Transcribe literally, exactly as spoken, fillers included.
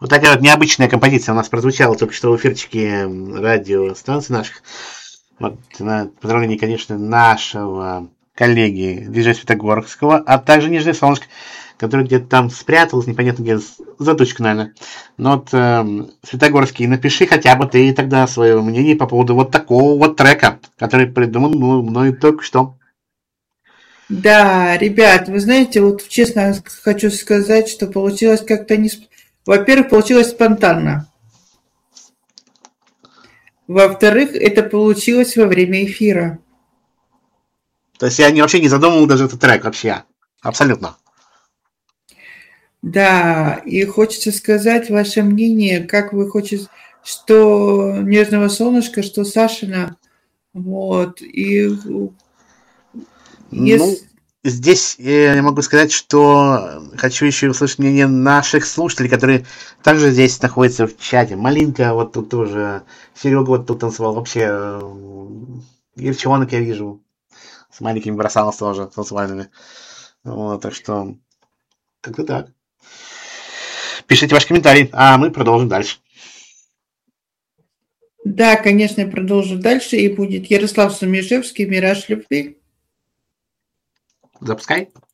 Вот такая вот необычная композиция у нас прозвучала только что в эфирчике радиостанций наших. Вот, на поздравление, конечно, нашего коллеги Диджея Светогорского, а также Нижнее Солнышко, который где-то там спрятался, непонятно где, за точку, наверное. Но вот, э, Светогорский, напиши хотя бы ты тогда свое мнение по поводу вот такого вот трека, который придуман мной только что. Да, ребят, вы знаете, вот честно хочу сказать, что получилось как-то не... Во-первых, получилось спонтанно. Во-вторых, это получилось во время эфира. То есть я не, вообще не задумывал даже этот трек вообще. Абсолютно. Да, и хочется сказать ваше мнение, как вы хотите, что Нежного Солнышка, что Сашина. Вот, и Ну, если... здесь я могу сказать, что хочу еще услышать мнение наших слушателей, которые также здесь находятся в чате. Малинка вот тут тоже, Серега вот тут танцевал, вообще девчонок я вижу, с маленькими бросалась тоже танцевальными. Вот, так что как-то так. Пишите ваши комментарии, а мы продолжим дальше. Да, конечно, я продолжу дальше, и будет Ярослав Сумишевский «Мираж любви». Запускай.